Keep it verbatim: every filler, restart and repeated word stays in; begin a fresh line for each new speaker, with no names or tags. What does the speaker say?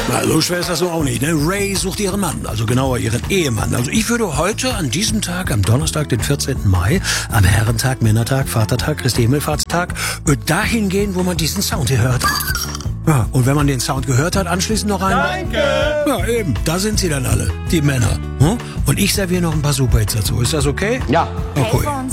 Na, so schwer ist das so auch nicht, ne? Ray sucht ihren Mann, also genauer ihren Ehemann. Also ich würde heute an diesem Tag, am Donnerstag, den vierzehnten Mai, am Herrentag, Männertag, Vatertag, Christi Himmelfahrtstag, dahin gehen, wo man diesen Sound hier hört. Ja, und wenn man den Sound gehört hat, anschließend noch einen...
Danke!
Ja, eben, da sind sie dann alle, die Männer. Hm? Und ich serviere noch ein paar Superhits dazu. Ist das okay?
Ja.
Okay.